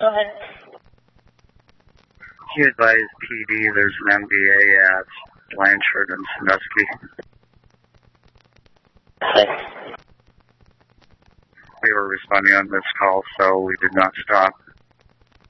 Go ahead. He advised PD there's an MBA at Blanchard and Sandusky. Okay. We were responding on this call, so we did not stop.